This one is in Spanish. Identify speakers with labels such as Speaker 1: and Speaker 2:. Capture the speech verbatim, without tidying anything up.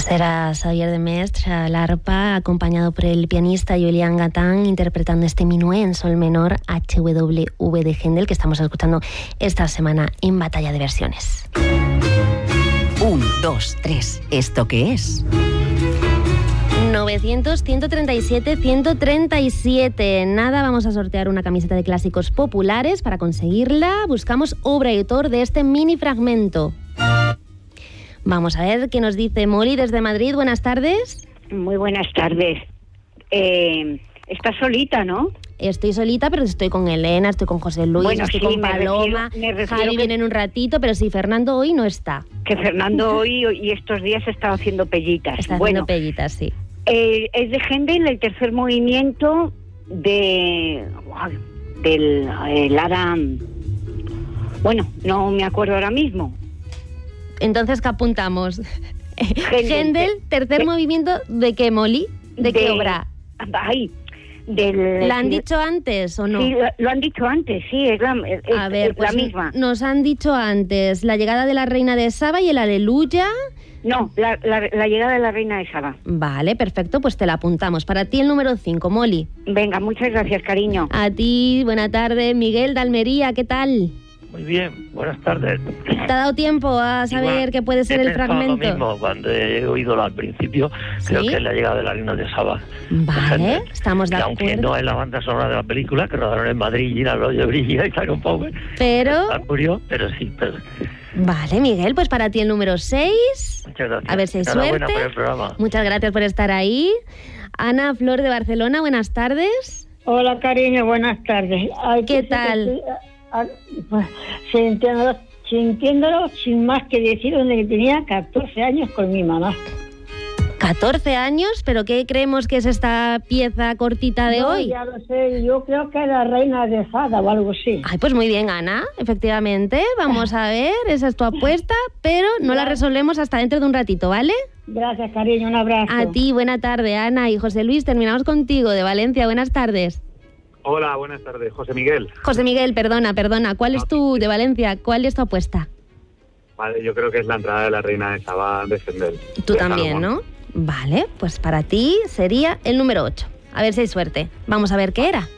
Speaker 1: Este era Xavier de Mestre al arpa, acompañado por el pianista Julián Gatán, interpretando este minué en sol menor H W V de Händel, que estamos escuchando esta semana en Batalla de Versiones.
Speaker 2: Un, dos, tres. ¿Esto qué es?
Speaker 1: novecientos, ciento treinta y siete, ciento treinta y siete. Nada, vamos a sortear una camiseta de clásicos populares. Para conseguirla, buscamos obra y autor de este mini fragmento. Vamos a ver qué nos dice Molly desde Madrid. Buenas tardes.
Speaker 3: Muy buenas tardes. Eh, estás solita, ¿no?
Speaker 1: Estoy solita, pero estoy con Elena, estoy con José Luis,
Speaker 3: bueno,
Speaker 1: estoy
Speaker 3: sí,
Speaker 1: con Paloma.
Speaker 3: Me refiero, me refiero
Speaker 1: Javi
Speaker 3: que,
Speaker 1: viene en un ratito, pero sí, Fernando hoy no está.
Speaker 3: Que Fernando hoy y estos días está haciendo pellitas.
Speaker 1: Está
Speaker 3: bueno,
Speaker 1: haciendo pellitas, sí.
Speaker 3: Eh, es de Händel el tercer movimiento de del el Ara. Bueno, no me acuerdo ahora mismo.
Speaker 1: Entonces, ¿qué apuntamos?
Speaker 3: Händel,
Speaker 1: Händel, tercer
Speaker 3: de,
Speaker 1: movimiento, ¿de qué, Molly? ¿De, ¿De qué obra?
Speaker 3: Ay, del...
Speaker 1: ¿La han dicho antes o no?
Speaker 3: Sí, lo, lo han dicho antes, sí, es la, es,
Speaker 1: A ver,
Speaker 3: es
Speaker 1: pues
Speaker 3: la misma.
Speaker 1: Nos han dicho antes La llegada de la reina de Saba y el Aleluya.
Speaker 3: No, la, la, la llegada de la reina de Saba.
Speaker 1: Vale, perfecto, pues te la apuntamos. Para ti el número cinco, Molly.
Speaker 3: Venga, muchas gracias, cariño.
Speaker 1: A ti, buena tarde. Miguel de Almería, ¿qué tal?
Speaker 4: Muy bien, buenas tardes.
Speaker 1: ¿Te ha dado tiempo a saber Igual, qué puede ser el fragmento?
Speaker 4: Lo mismo, cuando he oído al principio, ¿sí? Creo que es la llegada de la reina de Saba.
Speaker 1: Vale, estamos de
Speaker 4: que
Speaker 1: acuerdo.
Speaker 4: Aunque no es la banda sonora de la película, que rodaron en Madrid, Gina Arroyo Brilla y Tyron Power.
Speaker 1: Pero...
Speaker 4: murió, pero sí, pero...
Speaker 1: Vale, Miguel, pues para ti el número seis.
Speaker 4: Muchas gracias.
Speaker 1: A ver si hay suerte.
Speaker 4: Por el programa.
Speaker 1: Muchas gracias por estar ahí. Ana Flor de Barcelona, buenas tardes.
Speaker 5: Hola, cariño, buenas tardes. Ay,
Speaker 1: ¿Qué tal?
Speaker 5: Pues, sintiéndolo, sintiéndolo sin más que decir, donde tenía catorce años con mi mamá.
Speaker 1: catorce años, ¿pero qué creemos que es esta pieza cortita de
Speaker 5: no,
Speaker 1: hoy?
Speaker 5: Ya lo sé, yo creo que era Reina de Fada o algo así.
Speaker 1: Ay, pues muy bien, Ana, efectivamente, vamos a ver, esa es tu apuesta, pero no la resolvemos hasta dentro de un ratito, ¿vale?
Speaker 5: Gracias, cariño, un abrazo.
Speaker 1: A ti, buena tarde, Ana. Y José Luis, terminamos contigo, de Valencia, buenas tardes.
Speaker 6: Hola, buenas tardes, José Miguel.
Speaker 1: José Miguel, perdona, perdona, ¿cuál no, es tu, de Valencia, cuál es tu apuesta?
Speaker 6: Vale, yo creo que es la entrada de la reina de Saba de Händel.
Speaker 1: Tú de también, Salomón. ¿No? Vale, pues para ti sería el número ocho. A ver si hay suerte. Vamos a ver qué era.